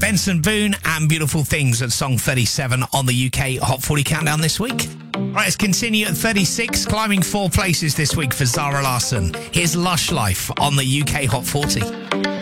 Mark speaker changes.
Speaker 1: Benson Boone and Beautiful Things at song 37 on the UK Hot 40 Countdown this week. Right, let's continue at 36, climbing 4 places this week for Zara Larsson. Here's Lush Life on the UK Hot 40.